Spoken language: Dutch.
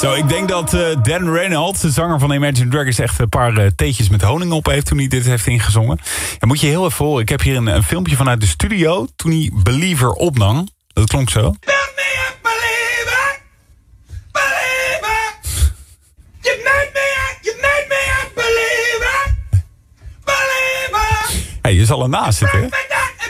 Zo, ik denk dat Dan Reynolds, de zanger van Imagine Dragons, echt een paar theetjes met honing op heeft toen hij dit heeft ingezongen. En moet je heel even horen, ik heb hier een filmpje vanuit de studio toen hij Believer opnam. Dat klonk zo. Hey, je zal ernaast zitten, hè?